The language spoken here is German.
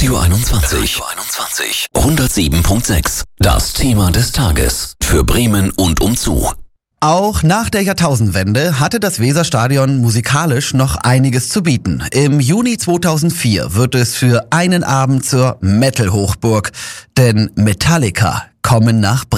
Radio 21. 107.6. Das Thema des Tages. Für Bremen und umzu. Auch nach der Jahrtausendwende hatte das Weserstadion musikalisch noch einiges zu bieten. Im Juni 2004 wird es für einen Abend zur Metal-Hochburg, denn Metallica kommen nach Bremen.